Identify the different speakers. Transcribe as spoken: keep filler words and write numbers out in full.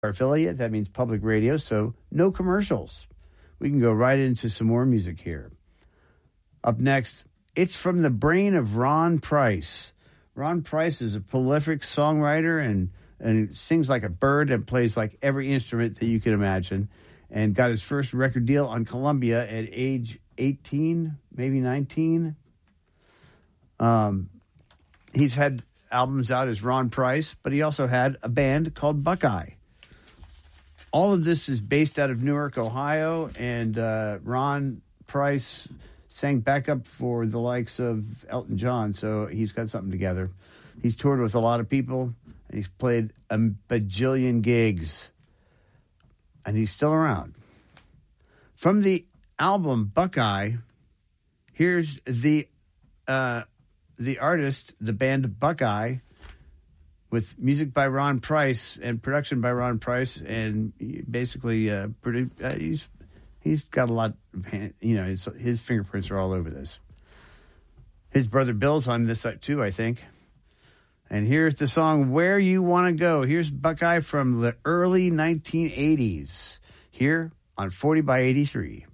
Speaker 1: affiliate. That means public radio, so no commercials. We can go right into some more music here. Up next, it's from the brain of Ron Price. Ron Price is a prolific songwriter and, and sings like a bird and plays like every instrument that you can imagine, and got his first record deal on Columbia at age eighteen, maybe nineteen. Um, he's had albums out as Ron Price, but he also had a band called Buckeye. All of this is based out of Newark, Ohio, and uh, Ron Price sang backup for the likes of Elton John, so he's got something together. He's toured with a lot of people, and he's played a bajillion gigs, and he's still around. From the album Buckeye, here's the uh, the artist, the band Buckeye, with music by Ron Price and production by Ron Price, and basically, uh, produ- uh, he's he's got a lot of hand, you know, his, his fingerprints are all over this. His brother Bill's on this side too, I think. And here's the song "Where You Want to Go." Here's Buckeye from the early nineteen eighties here on forty by eighty-three.